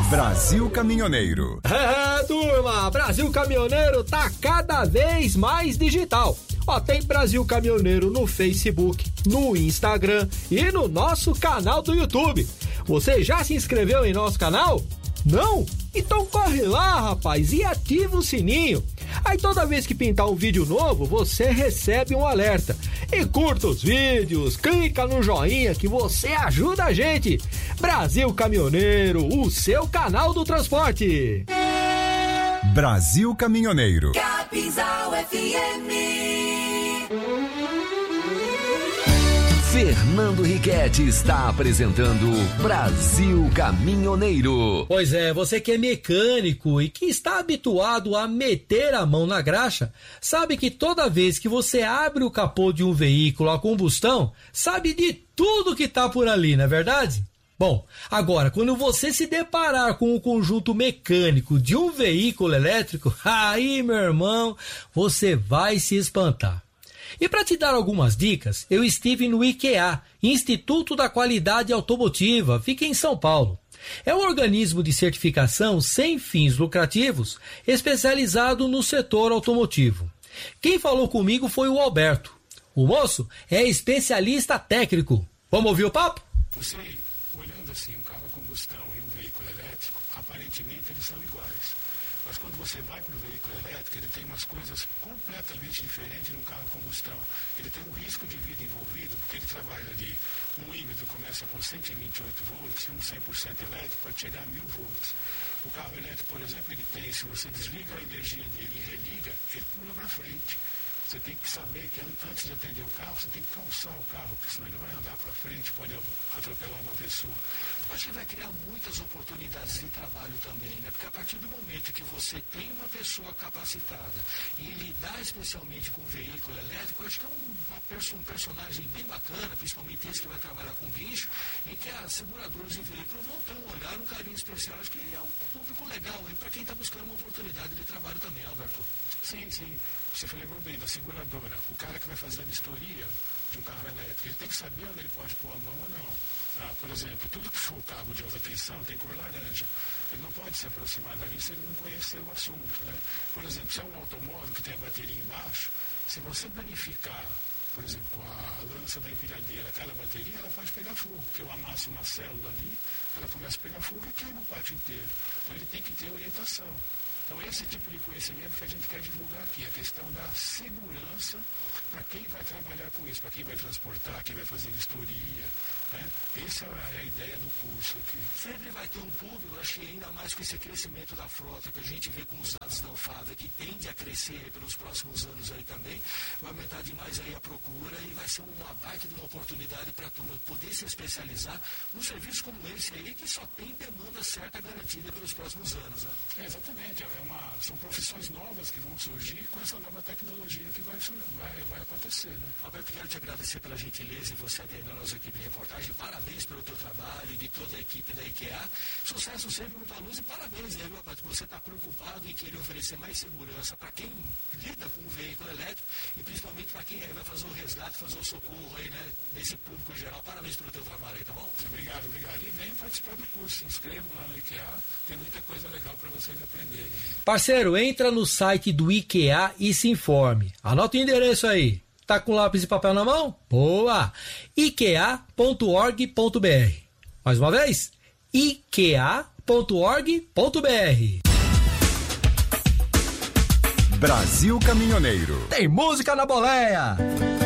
Brasil Caminhoneiro. Turma, Brasil Caminhoneiro tá cada vez mais digital. Ó, tem Brasil Caminhoneiro no Facebook, no Instagram e no nosso canal do YouTube. Você já se inscreveu em nosso canal? Não? Então corre lá, rapaz, e ativa o sininho. Aí toda vez que pintar um vídeo novo, você recebe um alerta. E curta os vídeos, clica no joinha que você ajuda a gente. Brasil Caminhoneiro, o seu canal do transporte. Brasil Caminhoneiro. Capinzal FM. Fernando Riquetti está apresentando Brasil Caminhoneiro. Pois é, você que é mecânico e que está habituado a meter a mão na graxa, sabe que toda vez que você abre o capô de um veículo a combustão, sabe de tudo que tá por ali, não é verdade? Bom, agora, quando você se deparar com o conjunto mecânico de um veículo elétrico, aí, meu irmão, você vai se espantar. E para te dar algumas dicas, eu estive no IQA, Instituto da Qualidade Automotiva, fica em São Paulo. É um organismo de certificação sem fins lucrativos, especializado no setor automotivo. Quem falou comigo foi o Alberto. O moço é especialista técnico. Vamos ouvir o papo? Você, olhando assim um carro a combustão e um veículo elétrico, aparentemente eles são iguais. Mas quando você vai para o veículo elétrico, ele tem umas coisas completamente diferentes no carro a combustão. Ele tem um risco de vida envolvido, porque ele trabalha ali, um híbrido começa com 128 volts, um 100% elétrico pode chegar a 1000 volts. O carro elétrico, por exemplo, ele tem, se você desliga a energia dele e religa, ele pula para frente. Você tem que saber que antes de atender o carro, você tem que calçar o carro, porque senão ele vai andar para frente, pode atropelar uma pessoa. Mas você vai criar muitas oportunidades em trabalho também, né? Porque a partir do momento que você tem uma pessoa capacitada e lidar especialmente com um veículo elétrico, eu acho que é um personagem bem bacana, principalmente esse que vai trabalhar com guincho, em que as seguradoras de veículo vão ter um olhar, um carinho especial. Acho que é um público legal, para quem está buscando uma oportunidade de trabalho também, Alberto. Sim, sim. Você lembrou bem da seguradora. O cara que vai fazer a vistoria de um carro elétrico, ele tem que saber onde ele pode pôr a mão ou não. Por exemplo, tudo que for cabo de alta tensão tem cor laranja. Ele não pode se aproximar dali se ele não conhecer o assunto, né? Por exemplo, se é um automóvel que tem a bateria embaixo, se você danificar, por exemplo, a lança da empilhadeira, aquela bateria, ela pode pegar fogo, porque eu amasso uma célula ali, ela começa a pegar fogo e queima o pátio inteiro. Então ele tem que ter orientação. Então, esse tipo de conhecimento que a gente quer divulgar aqui, a questão da segurança para quem vai trabalhar com isso, para quem vai transportar, quem vai fazer vistoria, né? Essa é a ideia do curso aqui. Sempre vai ter um público, acho que ainda mais com esse crescimento da frota, que a gente vê com os dados da UFAV, que tende a crescer pelos próximos anos aí também, vai aumentar demais aí a procura e vai ser uma baita de uma oportunidade para a turma poder se especializar num serviço como esse aí, que só tem demanda certa garantida pelos próximos anos, né? Exatamente. São profissões novas que vão surgir com essa nova tecnologia que vai acontecer, né? Alberto, quero te agradecer pela gentileza e você atendendo a nossa equipe de reportagem. Parabéns pelo teu trabalho e de toda a equipe da IKEA. Sucesso sempre, muita luz e parabéns, viu, rapaz, que você está preocupado em querer oferecer mais segurança para quem lida com o veículo elétrico e principalmente para quem vai fazer o resgate, fazer o socorro aí, né, desse público em geral. Parabéns pelo teu trabalho aí, tá bom? Obrigado. E venha participar do curso, se inscreva lá no IKEA, tem muita coisa legal para vocês aprenderem. Parceiro, entra no site do IKEA e se informe. Anota o endereço aí. Tá com lápis e papel na mão? Boa! ikea.org.br. Mais uma vez, ikea.org.br. Brasil Caminhoneiro. Tem música na boleia!